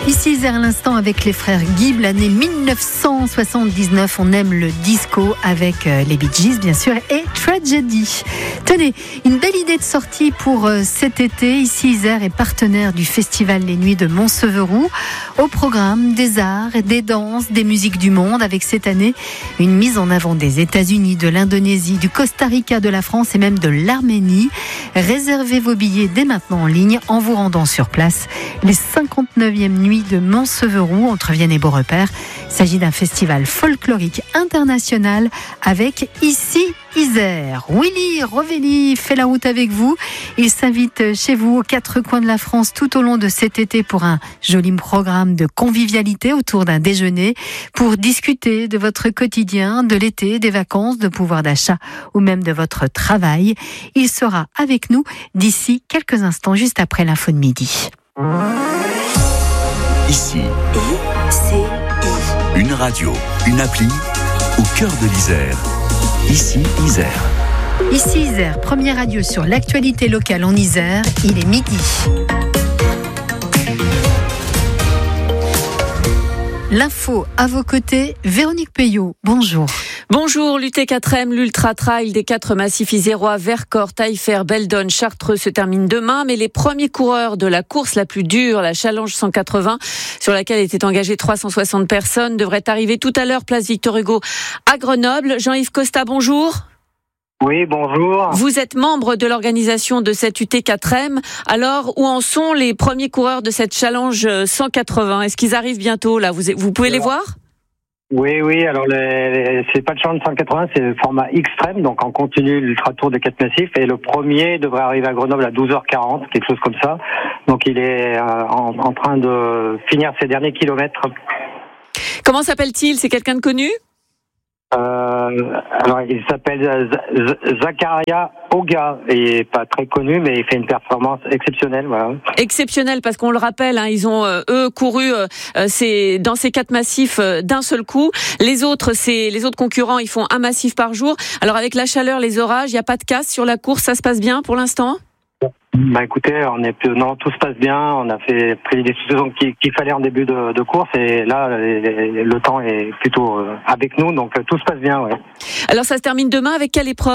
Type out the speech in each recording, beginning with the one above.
Ici Isère à l'instant avec les frères Gibb, l'année 1979. On aime le disco avec les Bee Gees bien sûr et Tragedy. Tenez, une belle idée de sortie pour cet été. Ici Isère est partenaire du festival Les Nuits de Montseveroux. Au programme des arts, des danses, des musiques du monde avec cette année une mise en avant des États-Unis, de l'Indonésie, du Costa Rica, de la France et même de l'Arménie. Réservez vos billets dès maintenant en ligne en vous rendant sur place. Les 59e Nuits de Montseveroux entre Vienne et Beaurepaire. Il s'agit d'un festival folklorique international avec ici Isère. Willy Rovelli fait la route avec vous. Il s'invite chez vous aux quatre coins de la France tout au long de cet été pour un joli programme de convivialité autour d'un déjeuner pour discuter de votre quotidien, de l'été, des vacances, de pouvoir d'achat ou même de votre travail. Il sera avec nous d'ici quelques instants, juste après l'info de midi. Ici, une radio, une appli au cœur de l'Isère. Ici, Isère. Ici Isère, première radio sur l'actualité locale en Isère. Il est midi. L'info à vos côtés, Véronique Payot, bonjour. Bonjour, l'UT4M, l'Ultra Trail des 4 massifs isérois, Vercors, Taillefer, Beldon, Chartreux se termine demain, mais les premiers coureurs de la course la plus dure, la Challenge 180, sur laquelle étaient engagées 360 personnes, devraient arriver tout à l'heure, place Victor Hugo à Grenoble. Jean-Yves Costa, bonjour. Oui, bonjour. Vous êtes membre de l'organisation de cette UT4M. Alors, où en sont les premiers coureurs de cette Challenge 180 ? Est-ce qu'ils arrivent bientôt là ? Vous pouvez les voir ? Oui. Alors, c'est pas le Challenge 180, c'est le format extrême, donc en continu l'Ultra Tour des 4 massifs. Et le premier devrait arriver à Grenoble à 12h40, quelque chose comme ça. Donc, il est en train de finir ses derniers kilomètres. Comment s'appelle-t-il ? C'est quelqu'un de connu ? Alors, il s'appelle Zakaria Oga, et pas très connu, mais il fait une performance exceptionnelle, voilà. Exceptionnelle, parce qu'on le rappelle, ils ont eux couru dans ces 4 massifs d'un seul coup. Les autres concurrents, ils font un massif par jour. Alors avec la chaleur, les orages, il n'y a pas de casse sur la course, ça se passe bien pour l'instant ? Écoutez, non, tout se passe bien. On a pris les décisions qu'il fallait en début de course, et là, le temps est plutôt avec nous, donc tout se passe bien, ouais. Alors ça se termine demain avec quelle épreuve ?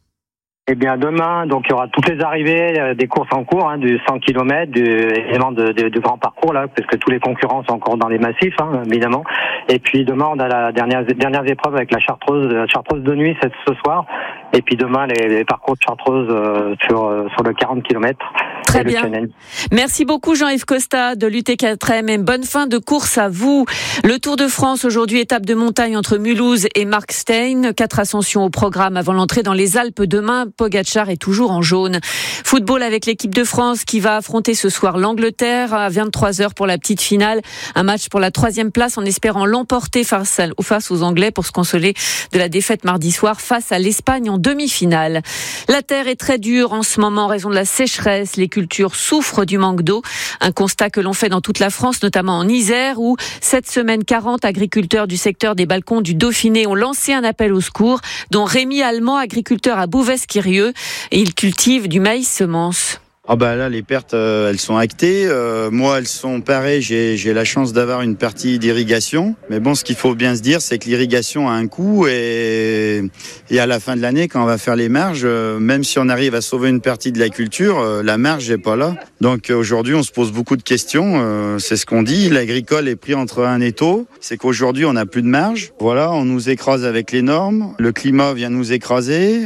Eh bien, demain, donc il y aura toutes les arrivées des courses en cours, du 100 km, évidemment du grand parcours là, parce que tous les concurrents sont encore dans les massifs, évidemment. Et puis demain, on a la dernière épreuve avec la Chartreuse de nuit ce soir. Et puis demain, les parcours de Chartreuse sur le 40 km. Très bien. Merci beaucoup Jean-Yves Costa de l'UT4M et bonne fin de course à vous. Le Tour de France aujourd'hui, étape de montagne entre Mulhouse et Markstein. 4 ascensions au programme avant l'entrée dans les Alpes demain. Pogačar est toujours en jaune. Football avec l'équipe de France qui va affronter ce soir l'Angleterre à 23h pour la petite finale. Un match pour la 3e place en espérant l'emporter face aux Anglais pour se consoler de la défaite mardi soir face à l'Espagne en demi-finale. La terre est très dure en ce moment en raison de la sécheresse. Les cultures souffrent du manque d'eau. Un constat que l'on fait dans toute la France, notamment en Isère, où cette semaine 40 agriculteurs du secteur des Balcons du Dauphiné ont lancé un appel au secours, dont Rémi Allemand, agriculteur à Bouvès-Quirieux. Il cultive du maïs semence. Là, les pertes, elles sont actées. Moi, elles sont parées. J'ai la chance d'avoir une partie d'irrigation. Mais bon, ce qu'il faut bien se dire, c'est que l'irrigation a un coût et à la fin de l'année, quand on va faire les marges, même si on arrive à sauver une partie de la culture, la marge n'est pas là. Donc aujourd'hui, on se pose beaucoup de questions. C'est ce qu'on dit. L'agricole est pris entre un étau. C'est qu'aujourd'hui, on n'a plus de marge. Voilà, on nous écrase avec les normes. Le climat vient nous écraser.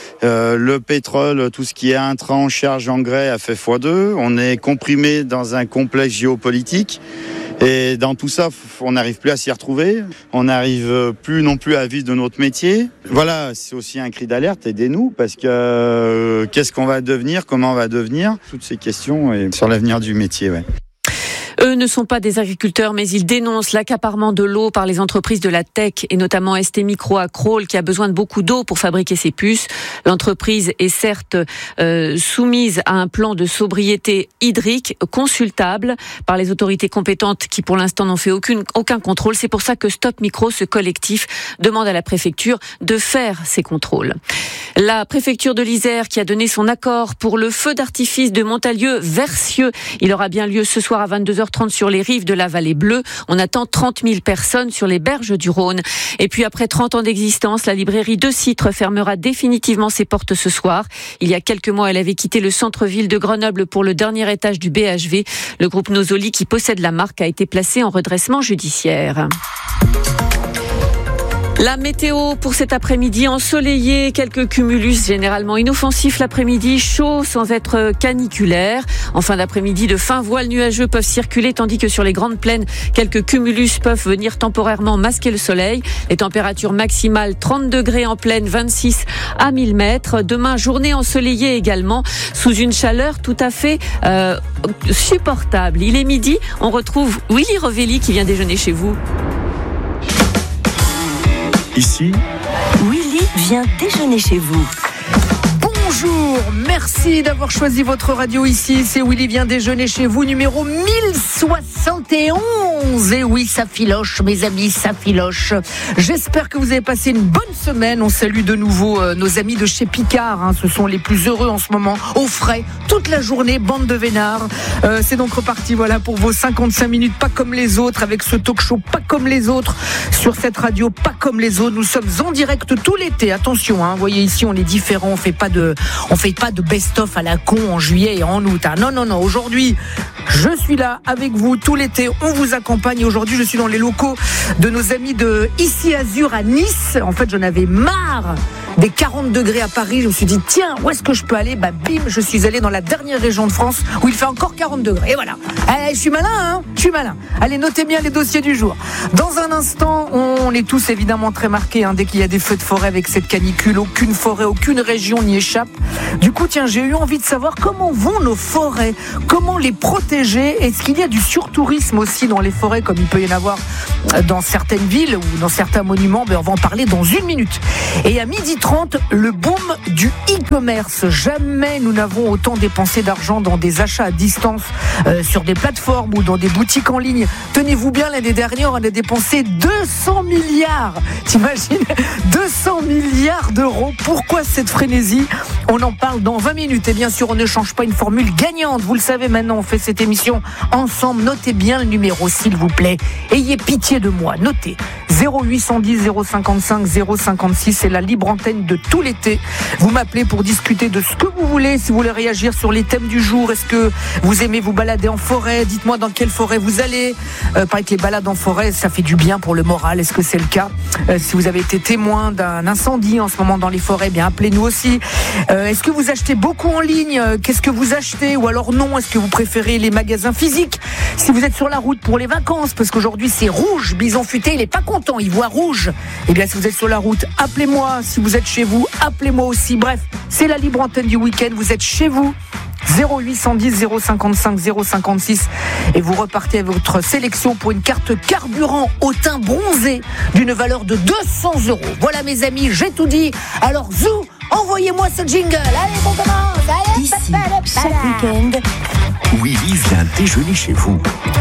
Le pétrole, tout ce qui est intrant, charge, engrais a fait x2. On est comprimé dans un complexe géopolitique. Et dans tout ça, on n'arrive plus à s'y retrouver. On n'arrive plus non plus à vivre de notre métier. Voilà, c'est aussi un cri d'alerte. Aidez-nous, parce que qu'est-ce qu'on va devenir ? Comment on va devenir ? Toutes ces questions et sur l'avenir du métier, ouais. Eux ne sont pas des agriculteurs, mais ils dénoncent l'accaparement de l'eau par les entreprises de la tech et notamment ST Micro à Crolles qui a besoin de beaucoup d'eau pour fabriquer ses puces. L'entreprise est certes soumise à un plan de sobriété hydrique consultable par les autorités compétentes qui pour l'instant n'ont fait aucun contrôle. C'est pour ça que Stop Micro, ce collectif, demande à la préfecture de faire ces contrôles. La préfecture de l'Isère qui a donné son accord pour le feu d'artifice de Montalieu-Versieux. Il aura bien lieu ce soir à 22h30 prendre sur les rives de la vallée bleue. On attend 30 000 personnes sur les berges du Rhône. Et puis après 30 ans d'existence, la librairie De Citre fermera définitivement ses portes ce soir. Il y a quelques mois, elle avait quitté le centre-ville de Grenoble pour le dernier étage du BHV. Le groupe Nosoli, qui possède la marque, a été placé en redressement judiciaire. La météo pour cet après-midi ensoleillé, quelques cumulus généralement inoffensifs l'après-midi, chaud sans être caniculaire. En fin d'après-midi, de fins voiles nuageux peuvent circuler, tandis que sur les grandes plaines, quelques cumulus peuvent venir temporairement masquer le soleil. Les températures maximales 30 degrés en plaine, 26 à 1000 mètres. Demain, journée ensoleillée également, sous une chaleur tout à fait supportable. Il est midi, on retrouve Willy Revelli qui vient déjeuner chez vous. Ici, Willy vient déjeuner chez vous. Bonjour, merci d'avoir choisi votre radio ici. C'est Willy vient déjeuner chez vous, numéro 1071. Et oui, ça filoche, mes amis, ça filoche. J'espère que vous avez passé une bonne semaine. On salue de nouveau nos amis de chez Picard. Ce sont les plus heureux en ce moment, au frais, toute la journée, bande de vénards. C'est donc reparti, voilà, pour vos 55 minutes, pas comme les autres, avec ce talk show pas comme les autres, sur cette radio pas comme les autres. Nous sommes en direct tout l'été. Attention, vous voyez ici, on est différents, on fait pas de best-of à la con en juillet et en août. Non. Aujourd'hui, je suis là avec vous tout l'été. On vous accompagne. Aujourd'hui, je suis dans les locaux de nos amis de Ici Azur à Nice. En fait, j'en avais marre des 40 degrés à Paris. Je me suis dit, tiens, où est-ce que je peux aller ? Bim, je suis allé dans la dernière région de France où il fait encore 40 degrés. Et voilà. Allez, je suis malin, Je suis malin. Allez, notez bien les dossiers du jour. Dans un instant, on est tous évidemment très marqués dès qu'il y a des feux de forêt avec cette canicule. Aucune forêt, aucune région n'y échappe. Du coup, tiens, j'ai eu envie de savoir comment vont nos forêts, comment les protéger. Est-ce qu'il y a du surtourisme aussi dans les forêts, comme il peut y en avoir dans certaines villes ou dans certains monuments? On va en parler dans une minute. Et à 12h30, le boom du e-commerce. Jamais nous n'avons autant dépensé d'argent dans des achats à distance sur des plateformes ou dans des boutiques en ligne. Tenez-vous bien, l'année dernière, on a dépensé 200 milliards. T'imagines ? 200 milliards d'euros. Pourquoi cette frénésie ? On en parle dans 20 minutes. Et bien sûr, on ne change pas une formule gagnante. Vous le savez maintenant, on fait cette émission ensemble. Notez bien le numéro, s'il vous plaît. Ayez pitié de moi. Notez. 0810 055 056. C'est la libre antenne de tout l'été. Vous m'appelez pour discuter de ce que vous voulez. Si vous voulez réagir sur les thèmes du jour. Est-ce que vous aimez vous balader en forêt ? Dites-moi dans quelle forêt vous allez. Paraît que les balades en forêt, ça fait du bien pour le moral. Est-ce que c'est le cas ? Si vous avez été témoin d'un incendie en ce moment dans les forêts, bien appelez-nous aussi. Est-ce que vous achetez beaucoup en ligne ? Qu'est-ce que vous achetez ? Ou alors non, est-ce que vous préférez les magasins physiques ? Si vous êtes sur la route pour les vacances, parce qu'aujourd'hui c'est rouge, Bison Futé, il est pas content, il voit rouge. Eh bien, si vous êtes sur la route, appelez-moi. Si vous êtes chez vous, appelez-moi aussi. Bref, c'est la libre antenne du week-end. Vous êtes chez vous. 0810 055 056 et vous repartez avec votre sélection pour une carte carburant au teint bronzé d'une valeur de 200 €. Voilà mes amis, j'ai tout dit. Alors zou, envoyez-moi ce jingle. Allez, on commence. Allez, Ici, chaque week-end, Willy vient déjeuner chez vous.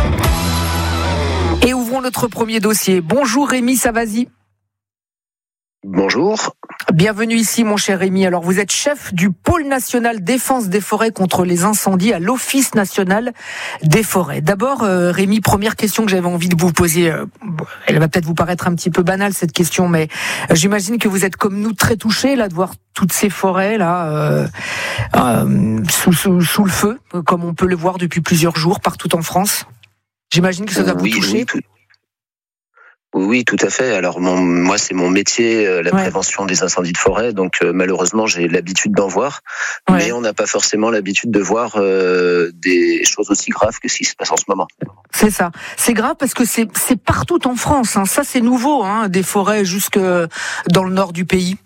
Et ouvrons notre premier dossier. Bonjour Rémi Savasi. Bonjour. Bienvenue ici mon cher Rémi. Alors vous êtes chef du pôle national défense des forêts contre les incendies à l'Office national des forêts. D'abord Rémi, première question que j'avais envie de vous poser. Elle va peut-être vous paraître un petit peu banale cette question, mais j'imagine que vous êtes comme nous très touchés là de voir toutes ces forêts là sous le feu, comme on peut le voir depuis plusieurs jours partout en France. J'imagine que ça doit vous toucher. Oui, tout à fait. Alors moi, c'est mon métier, la prévention des incendies de forêt. Donc malheureusement, j'ai l'habitude d'en voir, mais on n'a pas forcément l'habitude de voir des choses aussi graves que ce qui se passe en ce moment. C'est ça. C'est grave parce que c'est partout en France. Ça, c'est nouveau, des forêts jusque dans le nord du pays.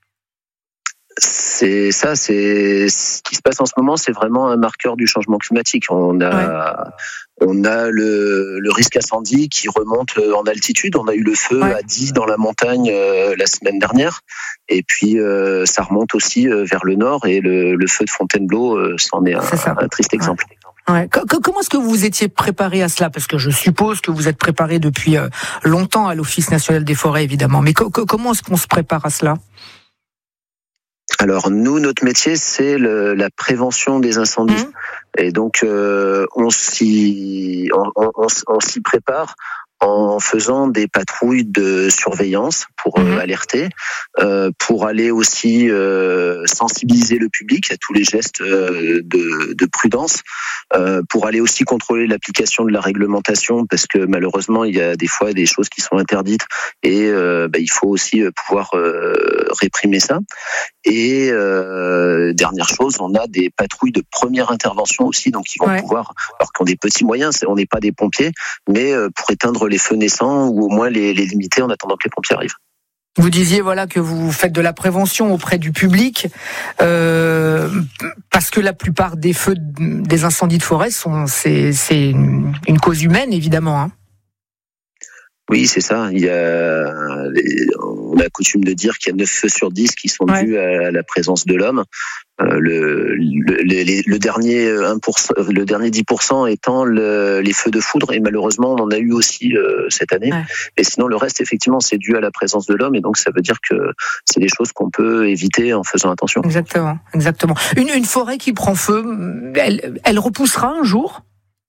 C'est ça, c'est ce qui se passe en ce moment, c'est vraiment un marqueur du changement climatique. On a le risque incendie qui remonte en altitude. On a eu le feu à 10 dans la montagne la semaine dernière, et puis ça remonte aussi vers le nord. Et le feu de Fontainebleau, c'en est un triste exemple. Ouais. Comment est-ce que vous vous étiez préparé à cela ? Parce que je suppose que vous êtes préparé depuis longtemps à l'Office national des forêts, évidemment. Mais comment est-ce qu'on se prépare à cela ? Alors nous, notre métier, c'est la prévention des incendies. Et donc on s'y prépare en faisant des patrouilles de surveillance pour alerter, pour aller aussi sensibiliser le public à tous les gestes de prudence, pour aller aussi contrôler l'application de la réglementation, parce que malheureusement il y a des fois des choses qui sont interdites et il faut aussi pouvoir réprimer ça. Et dernière chose, on a des patrouilles de première intervention aussi, donc ils vont pouvoir, alors qu'ils ont des petits moyens, on n'est pas des pompiers, mais pour éteindre les feux naissants ou au moins les limiter en attendant que les pompiers arrivent. Vous disiez que vous faites de la prévention auprès du public, parce que la plupart des feux, des incendies de forêt c'est une cause humaine évidemment. Hein. Oui, c'est ça. On a coutume de dire qu'il y a 9 feux sur 10 qui sont dus à la présence de l'homme. Le dernier 1%, le dernier 10% étant les feux de foudre, et malheureusement on en a eu aussi cette année. Et sinon le reste effectivement c'est dû à la présence de l'homme, et donc ça veut dire que c'est des choses qu'on peut éviter en faisant attention. Exactement. Une forêt qui prend feu, elle repoussera un jour?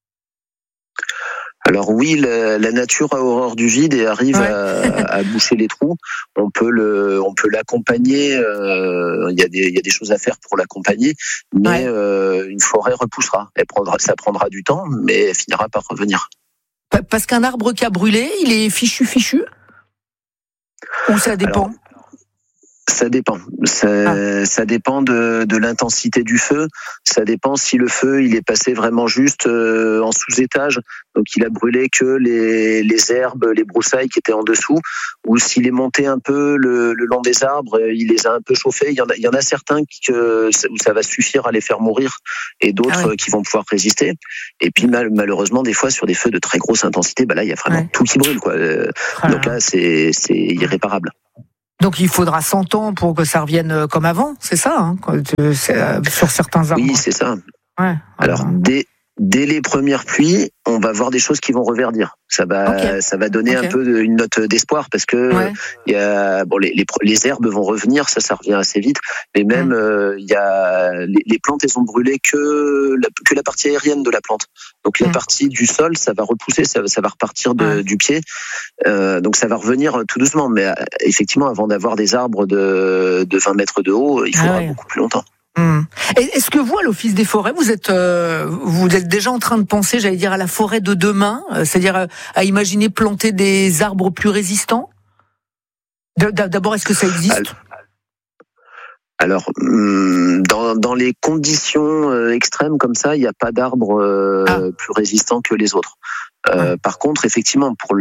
Alors oui, la nature a horreur du vide et arrive à boucher les trous. On peut l'accompagner. Il y a des choses à faire pour l'accompagner, mais une forêt repoussera. Ça prendra du temps, mais elle finira par revenir. Parce qu'un arbre qui a brûlé, il est fichu, ou ça dépend? Alors, ça dépend. Ça dépend de l'intensité du feu. Ça dépend si le feu il est passé vraiment juste en sous-étage, donc il a brûlé que les herbes, les broussailles qui étaient en dessous, ou s'il est monté un peu le long des arbres, il les a un peu chauffés. Il y en a certains où ça va suffire à les faire mourir, et d'autres qui vont pouvoir résister. Et puis malheureusement des fois sur des feux de très grosse intensité, là il y a vraiment tout qui brûle, quoi. Donc là c'est irréparable. Donc il faudra 100 ans pour que ça revienne comme avant, c'est ça, hein, sur certains arbres. Oui, c'est ça. Alors dès les premières pluies, on va voir des choses qui vont reverdir. Ça va donner un peu une note d'espoir, parce que il y a les herbes vont revenir, ça revient assez vite, mais même il y a les plantes, elles ont brûlé que la partie aérienne de la plante. Donc la partie du sol, ça va repousser, ça va repartir du pied. Donc ça va revenir tout doucement, mais effectivement avant d'avoir des arbres de 20 mètres de haut, il faudra beaucoup plus longtemps. Est-ce que vous, à l'Office des forêts, vous êtes déjà en train de penser, j'allais dire, à la forêt de demain, c'est-à-dire à imaginer planter des arbres plus résistants? D'abord, est-ce que ça existe? Alors, dans les conditions extrêmes comme ça, il n'y a pas d'arbres plus résistants que les autres. Par contre, effectivement, pour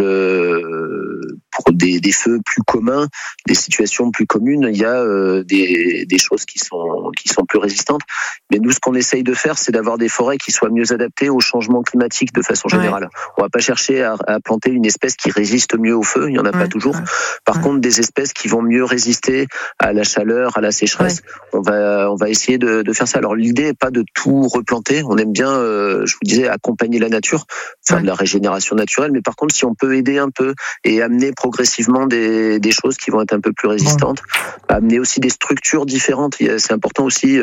des feux plus communs, des situations plus communes, il y a des choses qui sont plus résistantes. Mais nous, ce qu'on essaye de faire, c'est d'avoir des forêts qui soient mieux adaptées au changement climatique de façon générale. On va pas chercher à planter une espèce qui résiste mieux au feu, il y en a pas toujours. Par contre, des espèces qui vont mieux résister à la chaleur, à la sécheresse, on va essayer de faire ça. Alors l'idée n'est pas de tout replanter. On aime bien, je vous disais, accompagner la nature, faire de la régénération naturelle. Mais par contre, si on peut aider un peu et amener progressivement des choses qui vont être un peu plus résistantes, amener aussi des structures différentes. C'est important aussi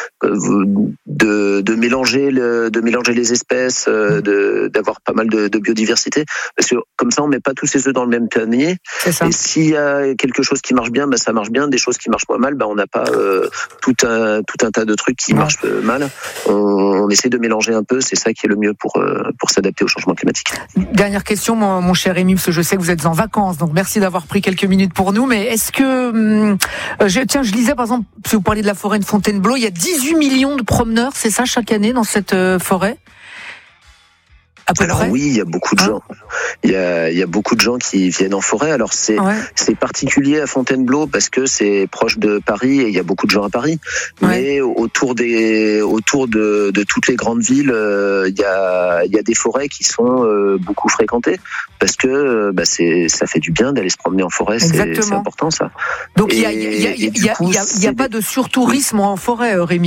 de mélanger les espèces, d'avoir pas mal de biodiversité, parce que comme ça on met pas tous ses œufs dans le même panier. Et s'il y a quelque chose qui marche bien, ça marche bien. Des choses qui marchent moins mal, on n'a pas tout un tas de trucs qui marchent mal. On essaie de mélanger un peu. C'est ça qui est le mieux pour s'adapter au changement climatique. Dernière question, mon cher Rémi, parce que je sais que vous êtes en vacances, donc merci d'avoir pris quelques minutes pour nous. Mais est-ce que je lisais par exemple, si vous parliez de la forêt de Fontainebleau, il y a 18 millions de promeneurs, c'est ça, chaque année dans cette forêt? Alors oui, il y a beaucoup de gens. Il y a beaucoup de gens qui viennent en forêt. Alors c'est particulier à Fontainebleau parce que c'est proche de Paris et il y a beaucoup de gens à Paris. Mais autour de toutes les grandes villes, il y a des forêts qui sont beaucoup fréquentées parce que ça fait du bien d'aller se promener en forêt. C'est important ça. Donc il y a pas de surtourisme en forêt, Rémi, hein?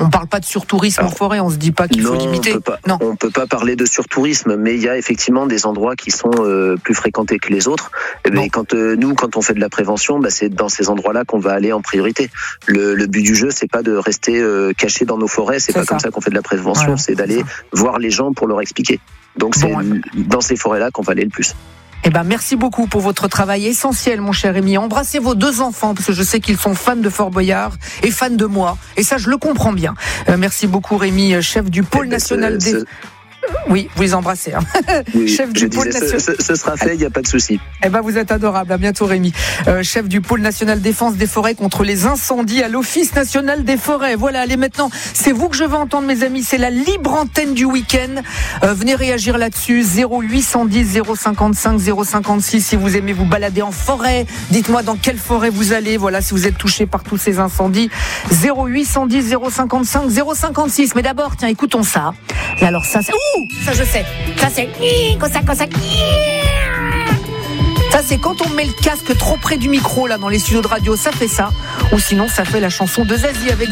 On parle pas de surtourisme en forêt, on se dit pas qu'il faut limiter. On peut pas parler de surtourisme, mais il y a effectivement des endroits qui sont plus fréquentés que les autres. Mais quand on fait de la prévention, c'est dans ces endroits-là qu'on va aller en priorité. Le but du jeu, c'est pas de rester caché dans nos forêts, c'est pas comme ça qu'on fait de la prévention, c'est d'aller voir les gens pour leur expliquer. Donc c'est dans ces forêts-là qu'on va aller le plus. Merci beaucoup pour votre travail essentiel, mon cher Rémi. Embrassez vos 2 enfants, parce que je sais qu'ils sont fans de Fort Boyard et fans de moi. Et ça, je le comprends bien. Merci beaucoup, Rémi, chef du pôle national des... Oui, vous les embrassez. Oui, chef du pôle national. Ce sera fait, il n'y a pas de souci. Vous êtes adorable. À bientôt, Rémi. Chef du pôle national défense des forêts contre les incendies à l'Office national des forêts. Voilà, allez maintenant, c'est vous que je veux entendre, mes amis. C'est la libre antenne du week-end. Venez réagir là-dessus. 0810 055 056. Si vous aimez vous balader en forêt, dites-moi dans quelle forêt vous allez. Voilà, si vous êtes touché par tous ces incendies. 0810 055 056. Mais d'abord, tiens, écoutons ça. Et alors ça, c'est... Ça je sais. Ça c'est ça c'est quand on met le casque trop près du micro là dans les studios de radio, ça fait ça. Ou sinon ça fait la chanson de Zazie avec